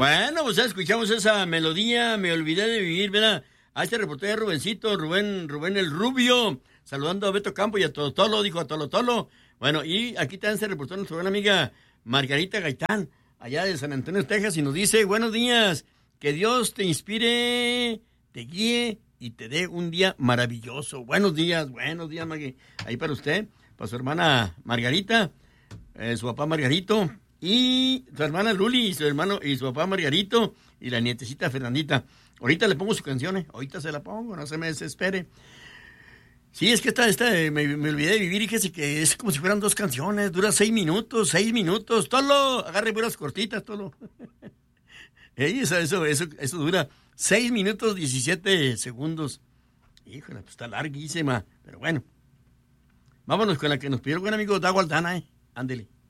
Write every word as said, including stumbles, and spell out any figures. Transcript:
Bueno, pues ya escuchamos esa melodía, me olvidé de vivir, ¿verdad? A este reportero Rubencito, Rubén, Rubén el Rubio, saludando a Beto Campo y a Tolo Tolo, dijo a Tolo Tolo. Bueno, y aquí también se reportó nuestra buena amiga Margarita Gaitán, allá de San Antonio, Texas, y nos dice, buenos días, que Dios te inspire, te guíe y te dé un día maravilloso. Buenos días, buenos días, Maggie. Ahí para usted, para su hermana Margarita, eh, su papá Margarito, y su hermana Luli, y su hermano, y su papá Margarito, y la nietecita Fernandita. Ahorita le pongo su canción, ¿eh? Ahorita se la pongo, no se me desespere. Sí, es que esta, esta me, me olvidé de vivir y que, que es como si fueran dos canciones, dura seis minutos, seis minutos. Tolo, agarre puras cortitas, Tolo. Ey, eso, eso, eso, eso dura seis minutos diecisiete segundos. Híjole, pues está larguísima, pero bueno. Vámonos con la que nos pidió el buen amigo Dago Aldana, ¿eh? Ándele.